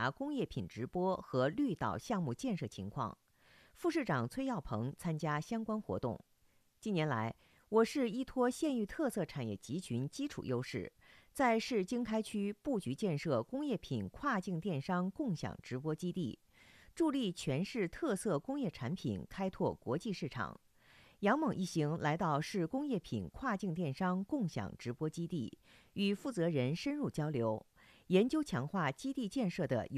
察工业品直播和绿岛项目建设情况。副市长崔耀鹏参加相关活动。近年来，我市依托县域特色产业集群基础优势，在市经开区布局建设工业品跨境电商共享直播基地，助力全市特色工业产品开拓国际市场。杨猛一行来到市工业品跨境电商共享直播基地，与负责人深入交流，研究强化基地建设的